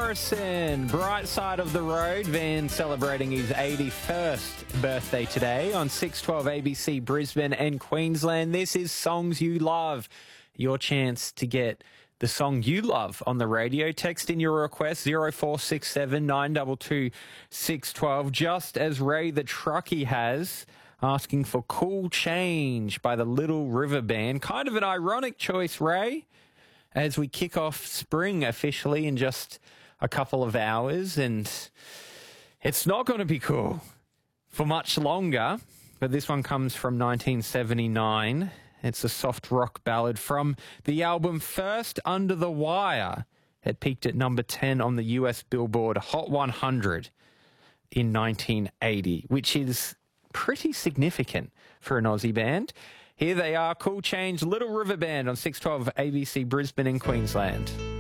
Morrison, Bright Side of the Road. Van celebrating his 81st birthday today on 612 ABC Brisbane and Queensland. This is Songs You Love. Your chance to get the song you love on the radio. Text in your request 0467 922 612, just as Ray the Truckee has, asking for Cool Change by the Little River Band. Kind of an ironic choice, Ray, as we kick off spring officially in just a couple of hours, and it's not going to be cool for much longer, but this one comes from 1979. It's a soft rock ballad from the album First Under the Wire. It peaked at number 10 on the US Billboard Hot 100 in 1980, which is pretty significant for an Aussie band. Here they are, Cool Change, Little River Band on 612 ABC Brisbane in Queensland.